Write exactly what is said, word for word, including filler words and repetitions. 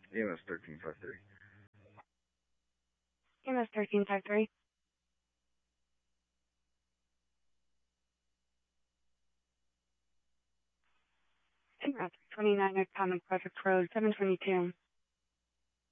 E M S thirteen five three. E M S thirteen five three. Route twenty-nine at Common Project Road, seven twenty-two.